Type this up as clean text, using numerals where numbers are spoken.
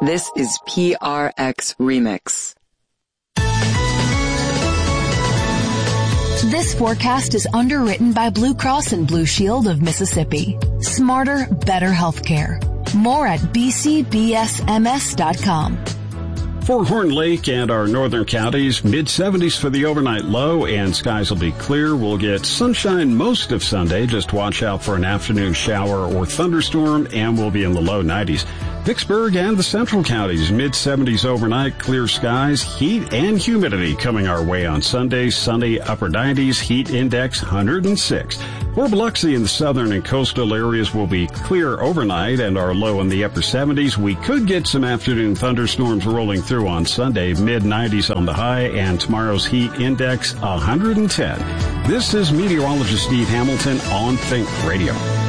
This is PRX Remix. This forecast is underwritten by Blue Cross and Blue Shield of Mississippi. Smarter, better healthcare. More at bcbsms.com. For Horn Lake and our northern counties, mid-70s for the overnight low, and skies will be clear. We'll get sunshine most of Sunday. Just watch out for an afternoon shower or thunderstorm, and we'll be in the low 90s. Vicksburg and the central counties, mid-70s overnight, clear skies, heat and humidity coming our way on Sunday. Sunny upper 90s, heat index 106. For Biloxi and the southern and coastal areas will be clear overnight and are low in the upper 70s. We could get some afternoon thunderstorms rolling through on Sunday, mid-90s on the high, and tomorrow's heat index 110. This is meteorologist Steve Hamilton on Think Radio.